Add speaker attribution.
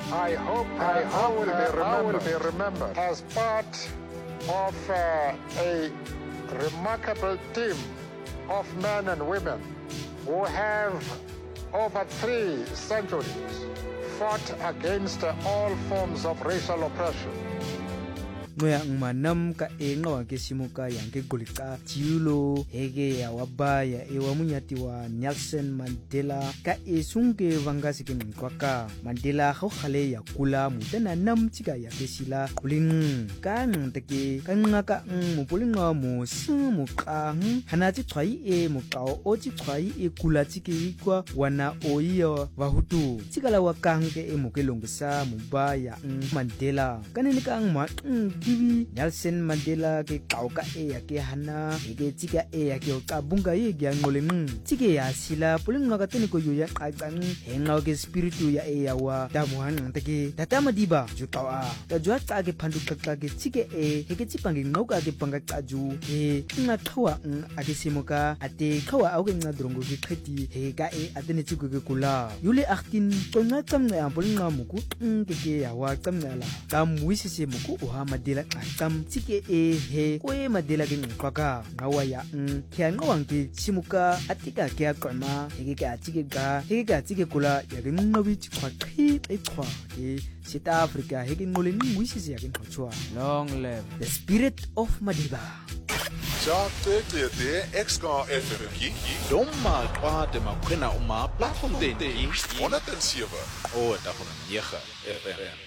Speaker 1: I hope will be remembered as part of a remarkable team of men and women who have over 3 centuries fought against all forms of racial oppression.
Speaker 2: Ngoyang manam ka ngawa ke simuka yang ke golika tiulo hege ya wabaya munyati wa Nelson Mandela ka sungke vangasi ke nkwaka Mandela go khale ya kula mutana nam tsika ya ke sila kulin ka nteke ka ngaka mupulinga mo simu ka hana tsi tshwai mukao o tsi tshwai kula tsike kwa wana oiya vahutu tsikala wa kanke mukelongisa mubaya Mandela kanene ka ma Kiwi Nelson Mandela ke kauka ya ke hana ke tsika ya ke kabunga ye ya ngoleng tsike ya sila pulinga ka tene ko yo ya qaqang henga ke spiritu ya wa tamuhan take tatama diba jukawa ta jwa tsa ke phandu qaqqa ke tsike ke tsipange ngoka ke panga qaju nga qhawa a ke simuka ate qhawa au ke nga drongo ke khati ka atene tsiko ke kula yule aktin qonga tsamna ya pulinga muku ke ya wa tsamnala tamwisise muku o ha Mandela qam tsike he ko Mandela ke nqaka ngawa ya ke ngawang ke simuka atika ke aqama ke tsike tsike kula ya ke ngobi tshwa qhwa ke South Africa he ke ngole ngwisise ya ke nqotshwa long live the spirit of Madiba.
Speaker 3: Jacques Exka FM Doma kwade makwena uma platform 107 o ta 9 FM